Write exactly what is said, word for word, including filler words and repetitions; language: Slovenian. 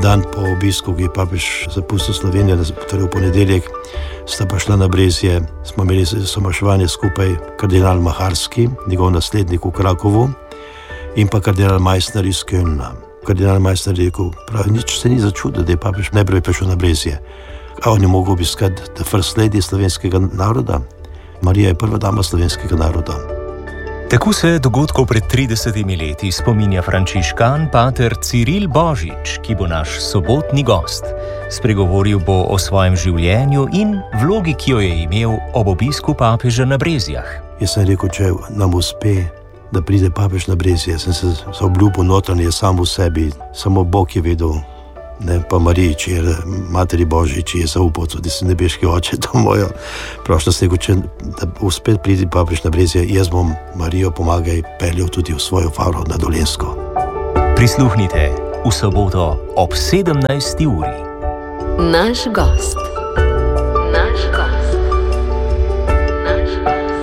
dan po obisku, ki je papež zapustil Slovenijo, torej v ponedeljek, sta pa šla na Brezje. Smo imeli somaševanje skupaj kardinal Maharski, njegov naslednik v Krakovu, in pa kardinal Meissner iz Kölna. Kardinal Meissner je rekel, prav, nič se ni začudil, da je papež najprej prišel na Brezje. A on je mogel obiskati the first lady slovenskega naroda. Marija je prva dama slovenskega naroda. Tako se dogodkov pred tridesetimi leti spominja frančiškan pater Ciril Božič, ki bo naš sobotni gost. Spregovoril bo o svojem življenju in vlogi, ki jo je imel ob obisku papeža na Brezjah. Jaz sem rekel, če nam uspe, da pride papež na Brezje, sem se zaobljubil notranje sam v sebi, samo Bog je vedel, ne, pa Mariji, či je materi Božji, či je zaupal, tudi sem nebeški oče, to mojo prošlost, rekel, če da uspet pridi papež na Brezje, jaz bom Marijo pomagaj peljal tudi v svojo faro na Dolenjsko. Prisluhnite v soboto ob sedemnajsti uri. Naš gost. Naš gost.